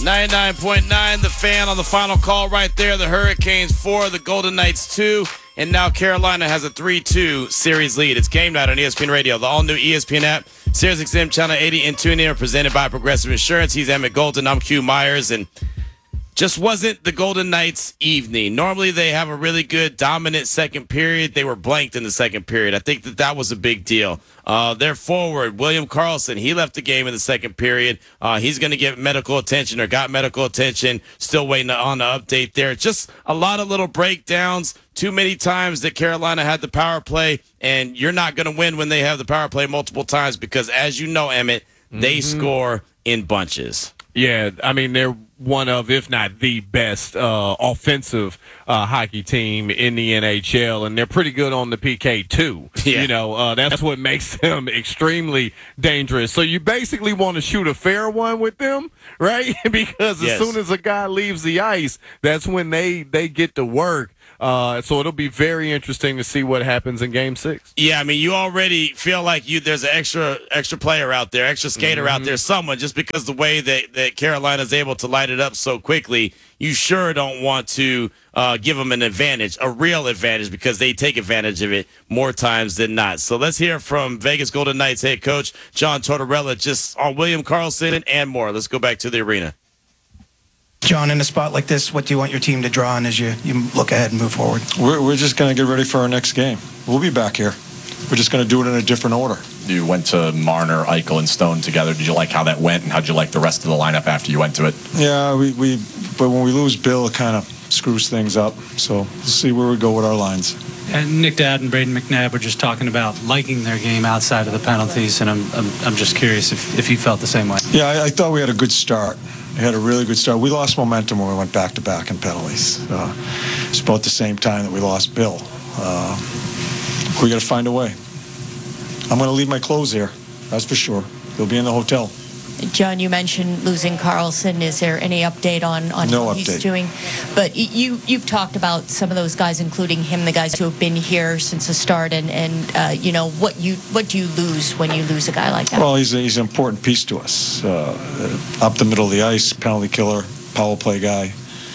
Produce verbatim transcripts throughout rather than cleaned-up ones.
ninety-nine point nine, The Fan on the final call right there. The Hurricanes four, the Golden Knights two, and now Carolina has a three two series lead. It's game night on E S P N Radio, the all-new E S P N app, Sirius X M Channel eighty, and tune in are presented by Progressive Insurance. He's Emmett Golden, I'm Q Myers, and just wasn't the Golden Knights' evening. Normally, they have a really good, dominant second period. They were blanked in the second period. I think that that was a big deal. Uh, their forward, William Karlsson, he left the game in the second period. Uh, he's going to get medical attention or got medical attention. Still waiting on the update there. Just a lot of little breakdowns. Too many times that Carolina had the power play, and you're not going to win when they have the power play multiple times because, as you know, Emmett, they mm-hmm. score in bunches. Yeah, I mean, they're one of, if not the best uh, offensive uh, hockey team in the N H L, and they're pretty good on the P K too. Yeah. You know, uh, that's what makes them extremely dangerous. So you basically want to shoot a fair one with them, right? Because as yes. soon as a guy leaves the ice, that's when they, they get to work. Uh, so it'll be very interesting to see what happens in Game Six. Yeah, I mean, you already feel like you there's an extra extra player out there, extra skater mm-hmm. out there, someone, just because the way that, that Carolina's able to light it up so quickly, you sure don't want to uh, give them an advantage, a real advantage, because they take advantage of it more times than not. So let's hear from Vegas Golden Knights head coach John Tortorella just on William Karlsson and more. Let's go back to the arena. John, in a spot like this, what do you want your team to draw on as you, you look ahead and move forward? We're, we're just going to get ready for our next game. We'll be back here. We're just going to do it in a different order. You went to Marner, Eichel, and Stone together. Did you like how that went, and how did you like the rest of the lineup after you went to it? Yeah, we, we but when we lose Bill, it kind of screws things up. So we'll see where we go with our lines. And Nick Dad and Braden McNabb were just talking about liking their game outside of the penalties, and I'm I'm, I'm just curious if, if you felt the same way. Yeah, I, I thought we had a good start. We had a really good start. We lost momentum when we went back-to-back in penalties. Uh, it's about the same time that we lost Bill. Uh, we got to find a way. I'm going to leave my clothes here, that's for sure. They'll be in the hotel. John, you mentioned losing Karlsson. Is there any update on, on no how update. he's doing? But you, you've talked about some of those guys, including him, the guys who have been here since the start, and, and uh, you know, what you what do you lose when you lose a guy like that? Well, he's, a, he's an important piece to us. Uh, up the middle of the ice, penalty killer, power play guy.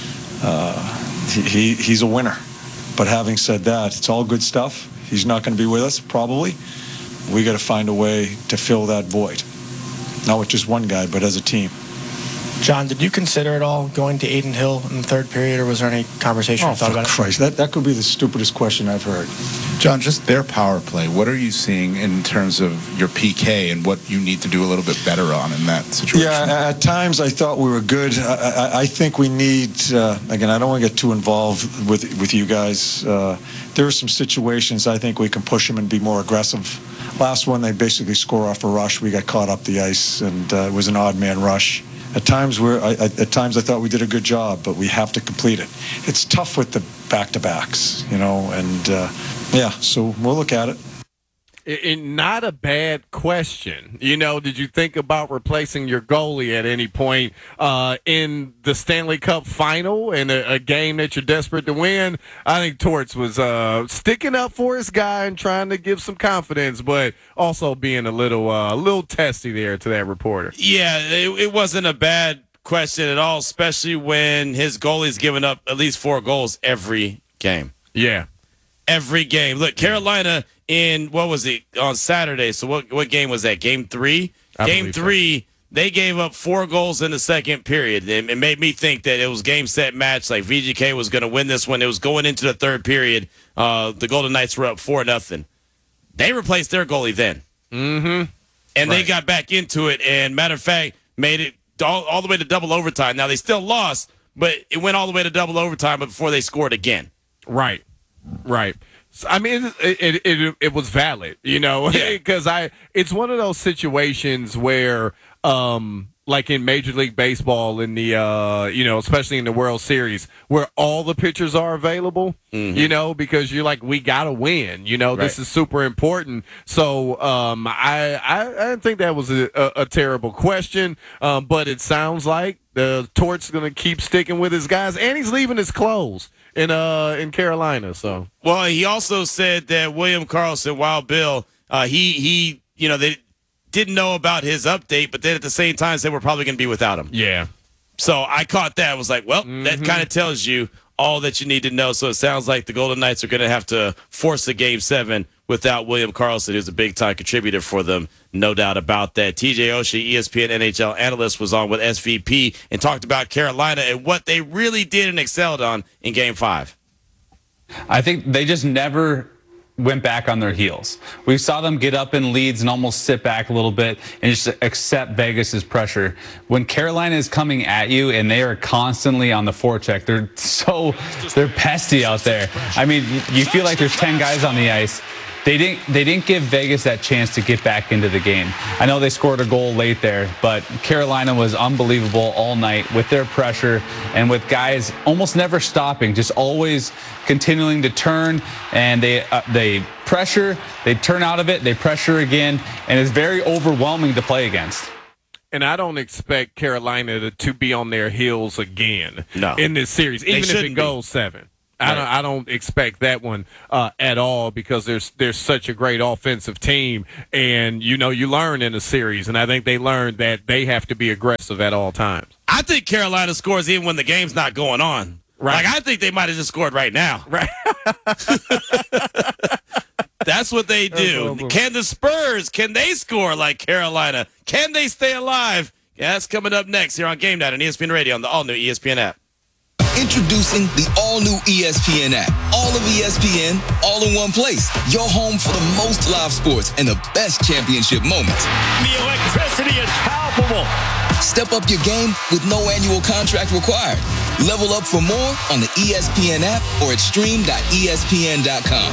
Uh, he, he He's a winner. But having said that, it's all good stuff. He's not going to be with us, probably. We got to find a way to fill that void. Not with just one guy, but as a team. John, did you consider at all going to Adin Hill in the third period, or was there any conversation oh, you thought about Christ. it? That, that could be the stupidest question I've heard. John, just their power play, what are you seeing in terms of your P K and what you need to do a little bit better on in that situation? Yeah, at times I thought we were good. I, I, I think we need, uh, again, I don't want to get too involved with, with you guys. Uh, there are some situations I think we can push them and be more aggressive. Last one, they basically score off a rush. We got caught up the ice, and uh, it was an odd man rush. At times, we're, I, at times I thought we did a good job, but we have to complete it. It's tough with the back-to-backs, you know, and uh, yeah, so we'll look at it. It, it, not a bad question. You know, did you think about replacing your goalie at any point uh, in the Stanley Cup final in a, a game that you're desperate to win? I think Torts was uh, sticking up for his guy and trying to give some confidence, but also being a little, uh, a little testy there to that reporter. Yeah, it, it wasn't a bad question at all, especially when his goalie's giving up at least four goals every game. Yeah. Every game. Look, Carolina in, what was it, on Saturday. So what what game was that? Game three? I game three, so. They gave up four goals in the second period. It, it made me think that it was game, set, match. Like V G K was going to win this one. It was going into the third period. Uh, the Golden Knights were up four nothing. They replaced their goalie then. Mm-hmm. And right. they got back into it. And matter of fact, made it all, all the way to double overtime. Now, they still lost, but it went all the way to double overtime before they scored again. Right. Right. So, I mean, it, it it it was valid, you know, because yeah. I it's one of those situations where, um, like in Major League Baseball, in the uh, you know, especially in the World Series, where all the pitchers are available, mm-hmm. you know, because you're like, we gotta win, you know, right. This is super important. So, um, I I, I didn't think that was a, a, a terrible question, um, but it sounds like the Tort's gonna keep sticking with his guys, and he's leaving his clothes in uh in Carolina. So well, he also said that William Karlsson, Wild Bill, uh, he he you know they didn't know about his update, but then at the same time said we're probably going to be without him. Yeah, So I caught that. I was like, well, Mm-hmm. that kind of tells you all that you need to know. So it sounds like the Golden Knights are going to have to force a game seven without William Karlsson, who's a big-time contributor for them, no doubt about that. T J Oshie, E S P N N H L analyst, was on with S V P and talked about Carolina and what they really did and excelled on in Game five. I think they just never went back on their heels. We saw them get up in leads and almost sit back a little bit and just accept Vegas's pressure. When Carolina is coming at you and they are constantly on the forecheck, they're so, they're pesty out there. I mean, you feel like there's ten guys on the ice. They didn't, they didn't give Vegas that chance to get back into the game. I know they scored a goal late there, but Carolina was unbelievable all night with their pressure and with guys almost never stopping, just always continuing to turn, and they uh, they pressure, they turn out of it, they pressure again, and it's very overwhelming to play against. And I don't expect Carolina to, to be on their heels again no. in this series, even if it goes be. seven. I don't, I don't expect that one uh, at all because there's there's such a great offensive team, and you know you learn in a series, and I think they learned that they have to be aggressive at all times. I think Carolina scores even when the game's not going on. Right. Like I think they might have just scored right now. Right. That's what they do. Can the Spurs, can they score like Carolina? Can they stay alive? Yeah, that's coming up next here on Game Night on E S P N Radio on the all-new E S P N app. Introducing the all-new E S P N app. All of E S P N, all in one place. Your home for the most live sports and the best championship moments. The electricity is palpable. Step up your game with no annual contract required. Level up for more on the E S P N app or at stream dot E S P N dot com.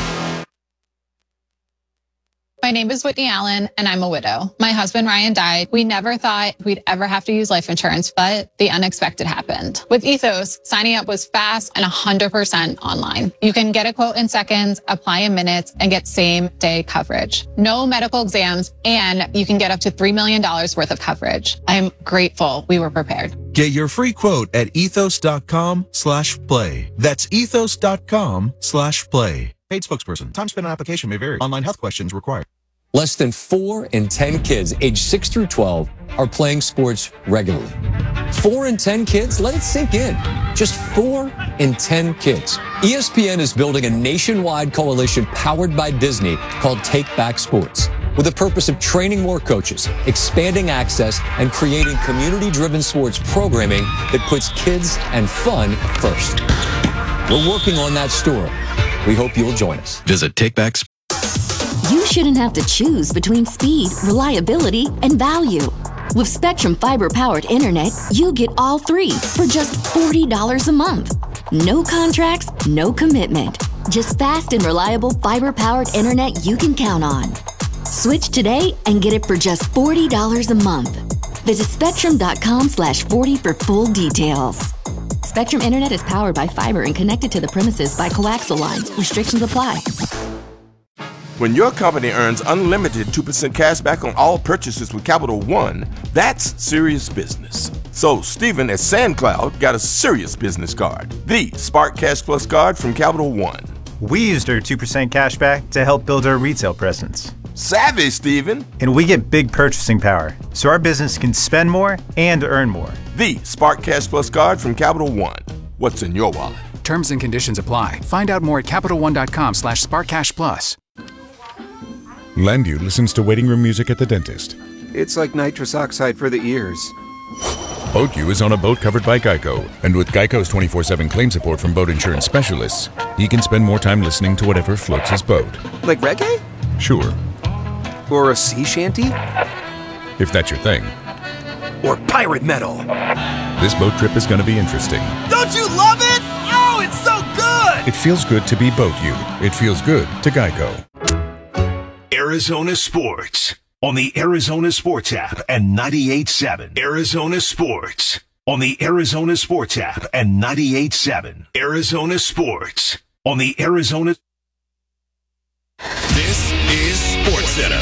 My name is Whitney Allen, and I'm a widow. My husband, Ryan, died. We never thought we'd ever have to use life insurance, but the unexpected happened. With Ethos, signing up was fast and one hundred percent online. You can get a quote in seconds, apply in minutes, and get same-day coverage. No medical exams, and you can get up to three million dollars worth of coverage. I'm grateful we were prepared. Get your free quote at ethos.com slash play. That's ethos.com slash play. Paid spokesperson. Time spent on application may vary. Online health questions required. Less than four in ten kids aged six through twelve are playing sports regularly. Four in ten kids? Let it sink in. Just four in ten kids. E S P N is building a nationwide coalition powered by Disney called Take Back Sports, with the purpose of training more coaches, expanding access, and creating community-driven sports programming that puts kids and fun first. We're working on that story. We hope you'll join us. Visit Takeback. You shouldn't have to choose between speed, reliability, and value. With Spectrum fiber-powered internet, you get all three for just forty dollars a month. No contracts, no commitment. Just fast and reliable fiber-powered internet you can count on. Switch today and get it for just forty dollars a month. Visit spectrum.com slash 40 for full details. Spectrum Internet is powered by fiber and connected to the premises by coaxial lines. Restrictions apply. When your company earns unlimited two percent cash back on all purchases with Capital One, that's serious business. So Stephen at SandCloud got a serious business card, the Spark Cash Plus card from Capital One. We used our two percent cash back to help build our retail presence. Savvy, Stephen. And we get big purchasing power, so our business can spend more and earn more. The Spark Cash Plus card from Capital One. What's in your wallet? Terms and conditions apply. Find out more at CapitalOne.com slash SparkCashPlus. Landu listens to waiting room music at the dentist. It's like nitrous oxide for the ears. BoatU is on a boat covered by Geico, and with Geico's twenty-four seven claim support from boat insurance specialists, he can spend more time listening to whatever floats his boat. Like reggae? Sure. Or a sea shanty? If that's your thing. Or pirate metal. This boat trip is going to be interesting. Don't you love it? Oh, it's so good! It feels good to be BoatU. It feels good to Geico. Arizona Sports on the Arizona Sports app and ninety-eight point seven. Arizona Sports on the Arizona Sports app and ninety-eight point seven. Arizona Sports on the Arizona. This is SportsCenter.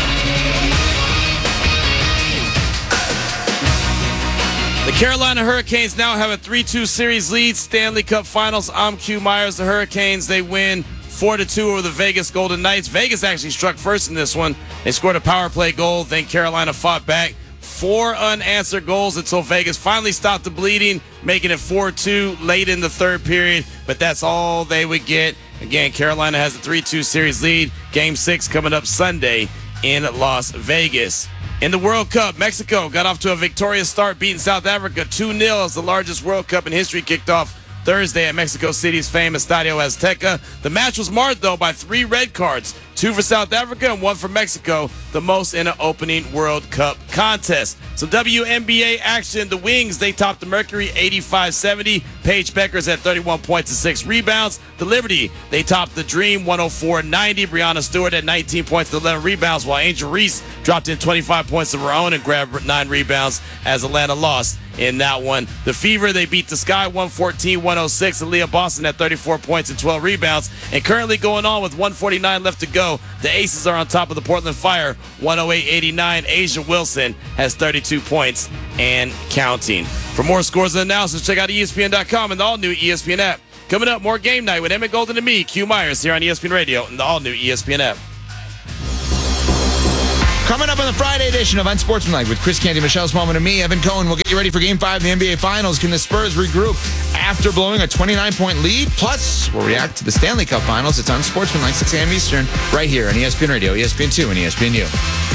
The Carolina Hurricanes now have a three two series lead. Stanley Cup Finals. I'm Q Myers. The Hurricanes, they win four to two over the Vegas Golden Knights. Vegas actually struck first in this one. They scored a power play goal. Then Carolina fought back. four unanswered goals until Vegas finally stopped the bleeding, making it four two late in the third period. But that's all they would get. Again, Carolina has a three two series lead. Game six coming up Sunday in Las Vegas. In the World Cup, Mexico got off to a victorious start, beating South Africa two nil as the largest World Cup in history kicked off Thursday at Mexico City's famous Estadio Azteca. The match was marred, though, by three red cards, two for South Africa and one for Mexico, the most in an opening World Cup contest. Some W N B A action. The Wings, they topped the Mercury eighty-five seventy. Paige Beckers had thirty-one points and six rebounds. The Liberty, they topped the Dream one oh four ninety. Brianna Stewart had nineteen points and eleven rebounds, while Angel Reese dropped in twenty-five points of her own and grabbed nine rebounds as Atlanta lost in that one. The Fever, they beat the Sky one fourteen one oh six. Aaliyah Boston had thirty-four points and twelve rebounds. And currently going on with one forty-nine left to go, the Aces are on top of the Portland Fire one oh eight eighty-nine. Asia Wilson has thirty-two points and counting. For more scores and analysis, check out E S P N dot com and the all-new E S P N app. Coming up, more Game Night with Emmett Golden and me, Q Myers, here on E S P N Radio and the all-new E S P N app. Coming up on the Friday edition of Unsportsmanlike with Chris Canty, Michelle Smallman, and me, Evan Cohen. We'll get you ready for Game five of the N B A Finals. Can the Spurs regroup after blowing a twenty-nine point lead? Plus, we'll react to the Stanley Cup Finals. It's Unsportsmanlike, six a.m. Eastern, right here on E S P N Radio, E S P N two, and E S P N U.